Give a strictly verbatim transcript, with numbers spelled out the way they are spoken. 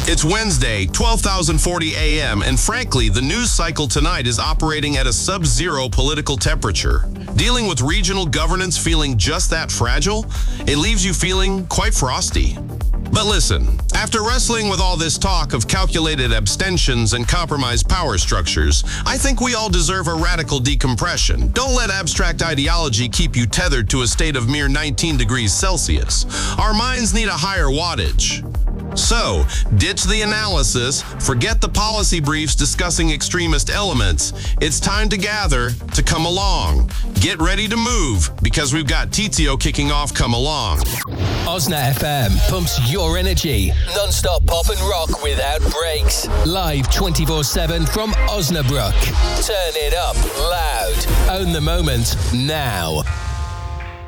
It's Wednesday, twelve thousand forty A M, and frankly, the news cycle tonight is operating at a sub-zero political temperature. Dealing with regional governance feeling just that fragile, it leaves you feeling quite frosty. But listen, after wrestling with all this talk of calculated abstentions and compromised power structures, I think we all deserve a radical decompression. Don't let abstract ideology keep you tethered to a state of mere nineteen degrees Celsius. Our minds need a higher wattage. So, ditch the analysis, forget the policy briefs discussing extremist elements. It's time to gather, to come along. Get ready to move, because we've got T T O kicking off Come Along. Osna F M pumps your energy. Non-stop pop and rock without breaks. Live twenty-four seven from Osnabrück. Turn it up loud. Own the moment now.